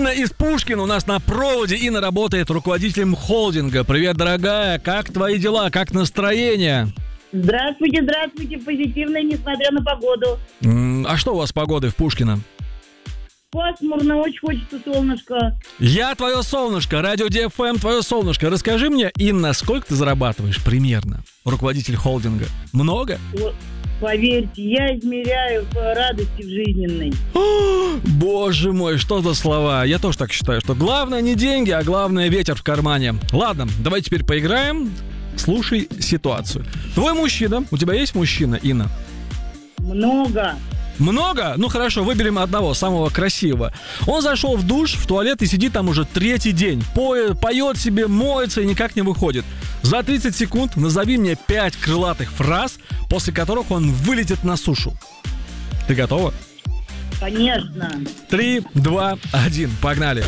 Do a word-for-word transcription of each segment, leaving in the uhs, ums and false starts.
Инна из Пушкина у нас на проводе. Инна работает руководителем холдинга. Привет, дорогая. Как твои дела? Как настроение? Здравствуйте, здравствуйте. Позитивно, несмотря на погоду. М, А что у вас с погодой в Пушкино? Пасмурно, очень хочется солнышко. Я твое солнышко, радио Ди Эф Эм, твое солнышко. Расскажи мне, Инна, сколько ты зарабатываешь примерно? Руководитель холдинга. Много? Вот, поверьте, я измеряю по радости в жизненной. О, боже мой, что за слова? Я тоже так считаю, что главное не деньги, а главное ветер в кармане. Ладно, давай теперь поиграем. Слушай ситуацию. Твой мужчина, у тебя есть мужчина, Инна? Много. Много? Ну хорошо, выберем одного, самого красивого. Он зашел в душ, в туалет и сидит там уже третий день. Поет, поет себе, моется и никак не выходит. За тридцать секунд назови мне пять крылатых фраз, после которых он вылетит на сушу. Ты готова? Конечно. Три, два, один, погнали.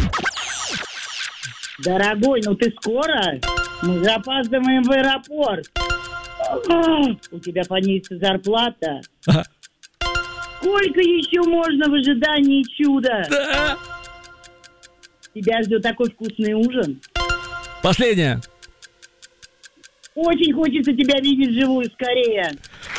Дорогой, ну ты скоро? Мы же опаздываем в аэропорт. А, у тебя понизится зарплата. Ага. Сколько еще можно в ожидании чуда? Да. Тебя ждет такой вкусный ужин. Последняя. Очень хочется тебя видеть вживую скорее.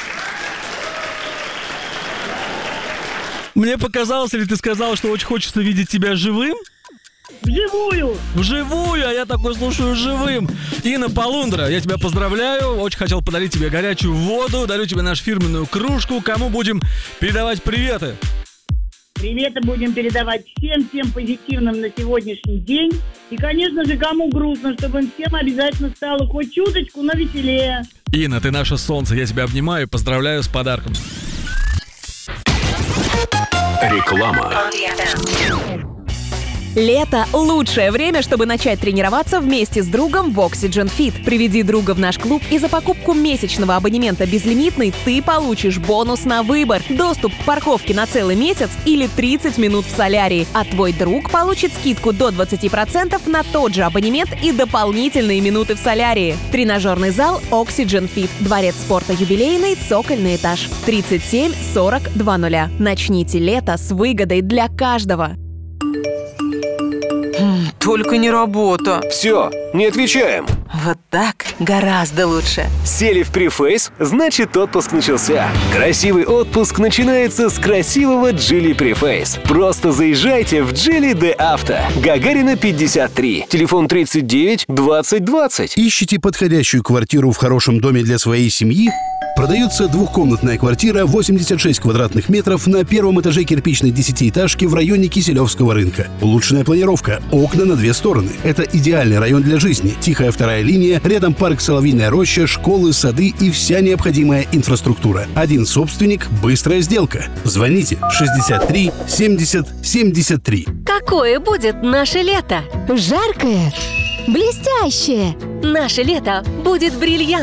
Мне показалось, или ты сказал, что очень хочется видеть тебя живым? Вживую! Вживую, а я такой слушаю живым. Инна Полундра, я тебя поздравляю. Очень хотел подарить тебе горячую воду. Дарю тебе нашу фирменную кружку. Кому будем передавать приветы? Приветы будем передавать всем, всем позитивным на сегодняшний день. И, конечно же, кому грустно, чтобы им всем обязательно стало хоть чуточку, но веселее. Инна, ты наше солнце. Я тебя обнимаю и поздравляю с подарком. Реклама. Лето – лучшее время, чтобы начать тренироваться вместе с другом в Oxygen Fit. Приведи друга в наш клуб, и за покупку месячного абонемента безлимитный ты получишь бонус на выбор, доступ к парковке на целый месяц или тридцать минут в солярии. А твой друг получит скидку до двадцать процентов на тот же абонемент и дополнительные минуты в солярии. Тренажерный зал Oxygen Fit. Дворец спорта Юбилейный, цокольный этаж. тридцать семь сорок двадцать. Начните лето с выгодой для каждого. Только не работа. Все, не отвечаем. Вот так гораздо лучше. Сели в Preface, значит отпуск начался. Красивый отпуск начинается с красивого Geely Preface. Просто заезжайте в Geely де Авто. Гагарина пятьдесят три. Телефон тридцать девять двадцать двадцать. Ищете подходящую квартиру в хорошем доме для своей семьи? Продается двухкомнатная квартира восемьдесят шесть квадратных метров на первом этаже кирпичной десятиэтажки в районе Киселевского рынка. Улучшенная планировка, окна на две стороны. Это идеальный район для жизни. Тихая вторая линия, рядом парк Соловьиная роща, школы, сады и вся необходимая инфраструктура. Один собственник, быстрая сделка. Звоните шестьдесят три семьдесят семьдесят три. Какое будет наше лето? Жаркое, блестящее. Наше лето будет бриллиантом.